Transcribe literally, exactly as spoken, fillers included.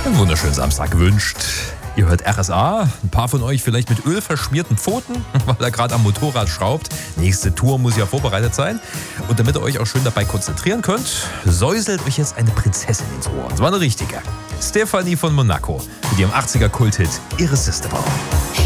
Einen wunderschönen Samstag gewünscht. Ihr hört R S A, ein paar von euch vielleicht mit ölverschmierten Pfoten, weil er gerade am Motorrad schraubt. Nächste Tour muss ja vorbereitet sein. Und damit ihr euch auch schön dabei konzentrieren könnt, säuselt euch jetzt eine Prinzessin ins Ohr. Und zwar eine richtige. Stephanie von Monaco mit ihrem achtziger Kulthit Irresistible.